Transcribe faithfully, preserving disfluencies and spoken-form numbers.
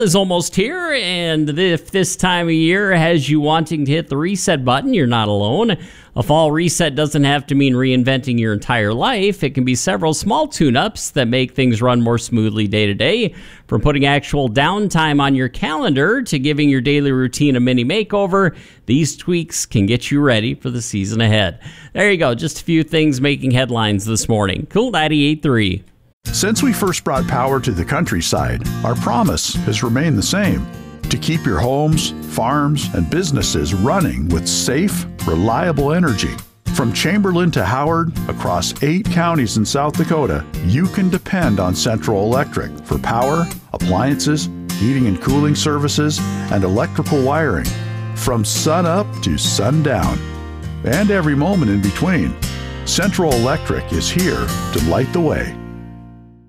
Is almost here, and if this time of year has you wanting to hit the reset button, you're not alone. A fall reset doesn't have to mean reinventing your entire life. It can be several small tune-ups that make things run more smoothly day to day. From putting actual downtime on your calendar to giving your daily routine a mini makeover, these tweaks can get you ready for the season ahead. There you go, just a few things making headlines this morning. Cool ninety-eight point three. Since we first brought power to the countryside, our promise has remained the same: to keep your homes, farms, and businesses running with safe, reliable energy. From Chamberlain to Howard, across eight counties in South Dakota, you can depend on Central Electric for power, appliances, heating and cooling services, and electrical wiring. From sun up to sundown, and every moment in between, Central Electric is here to light the way.